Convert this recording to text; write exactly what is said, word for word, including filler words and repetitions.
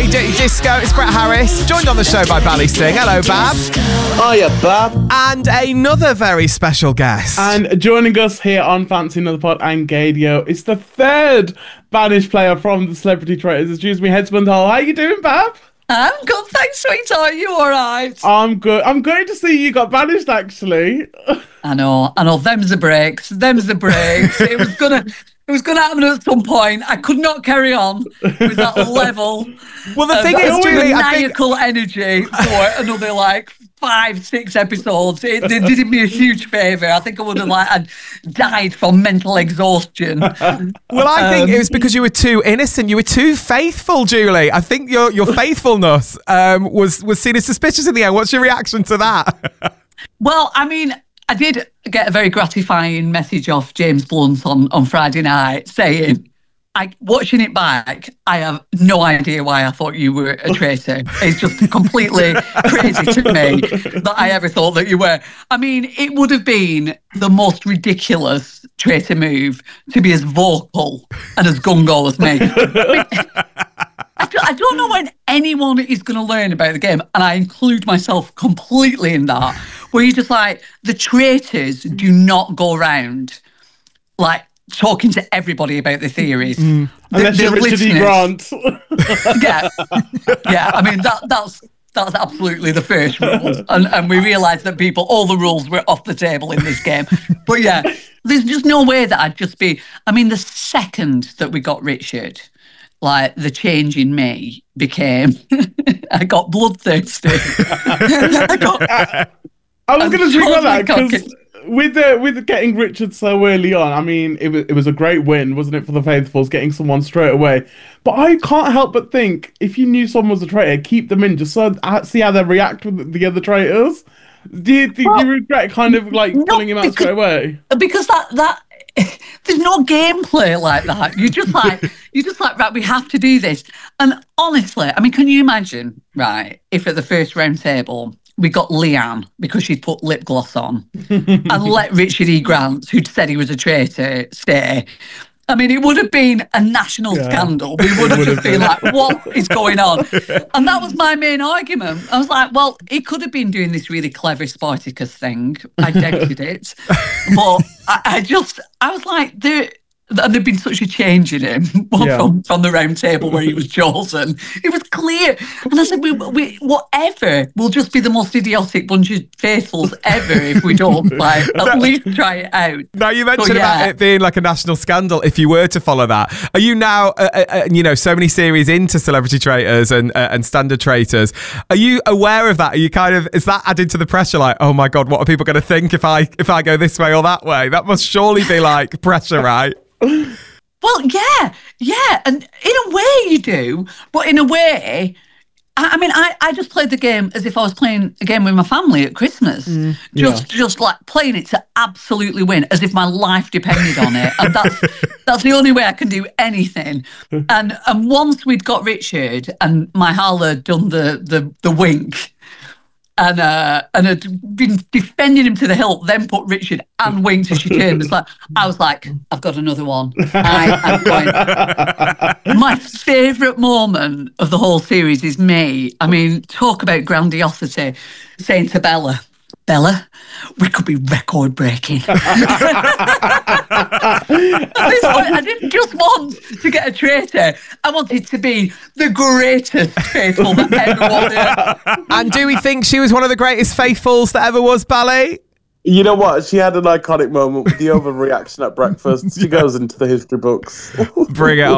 Dirty Disco. It's Brett Harris, joined on the show by Bally Singh. Hello, Bab. Hiya, Bab. And another very special guest. And joining us here on Fancy Another Pod and Gadio is the third Banished player from the Celebrity Traitors. Excuse me, Headsman Hall. How you doing, Bab? I'm good, thanks, sweetheart. You all right? I'm good. I'm going to see you got banished, actually. I know, I know. Them's the breaks. Them's the breaks. It was gonna, it was gonna happen at some point. I could not carry on with that level. Well, the of thing is, Julie, I think maniacal energy for another like five, six episodes. It, they did me a huge favour. I think I would have like I'd died from mental exhaustion. Well, I think Um, it was because you were too innocent. You were too faithful, Julie. I think your your faithfulness um, was was seen as suspicious in the end. What's your reaction to that? Well, I mean, I did get a very gratifying message off James Blunt on, on Friday night saying, I, watching it back, I have no idea why I thought you were a traitor. It's just completely crazy to me that I ever thought that you were. I mean, it would have been the most ridiculous traitor move to be as vocal and as gung-ho as me. I mean, I don't, I don't know when anyone is going to learn about the game, and I include myself completely in that, where you're just like, the traitors do not go around, like, talking to everybody about the theories. Mm. The, Unless the you're Richard E. Grant. yeah, yeah. I mean, that that's that's absolutely the first rule. And, and we realised that people, all the rules were off the table in this game. But yeah, there's just no way that I'd just be... I mean, the second that we got Richard... like the change in me became, I got bloodthirsty. I, got, I was going to speak about that totally because with the, with getting Richard so early on, I mean, it was it was a great win, wasn't it, for the Faithfuls, getting someone straight away. But I can't help but think if you knew someone was a traitor, keep them in just so see how they react with the other traitors. Do you think well, you regret kind of like no, pulling him out because, straight away? Because that that. There's no gameplay like that. You just like you just like right. We have to do this. And honestly, I mean, can you imagine, right? If at the first round table we got Leanne because she'd put lip gloss on, and let Richard E. Grant, who'd said he was a traitor, stay. I mean, it would have been a national yeah. scandal. We would have just been like, what is going on? And that was my main argument. I was like, well, he could have been doing this really clever Spartacus thing. I doubted it. But I, I just, I was like, there, and there'd been such a change in him yeah. from, from the round table where he was chosen. It was clear. And I said, we, we, whatever, we'll just be the most idiotic bunch of faithfuls ever if we don't, like, at least try it out. Now, you mentioned so, yeah. about it being like a national scandal if you were to follow that. Are you now, uh, uh, you know, so many series into Celebrity Traitors and uh, and Standard Traitors, are you aware of that? Are you kind of, is that added to the pressure? Like, oh my God, what are people going to think if I if I go this way or that way? That must surely be like pressure, right? Well, yeah, yeah, and in a way you do, but in a way, I, I mean, I, I just played the game as if I was playing a game with my family at Christmas, mm, just yeah. just like playing it to absolutely win, as if my life depended on it, and that's that's the only way I can do anything. And and once we'd got Richard and my Hala had done the the the wink. And uh, and had been defending him to the hilt, then put Richard and winked as she turned. It's like, I was like, I've got another one. I am going. My favourite moment of the whole series is me. I mean, talk about grandiosity, saying to Bella, Bella, we could be record breaking. At this point, I didn't just want to get a traitor. I wanted to be the greatest faithful that ever was. And do we think she was one of the greatest faithfuls that ever was, Bally? You know what? She had an iconic moment with the overreaction at breakfast. She goes into the history books. Bring it on.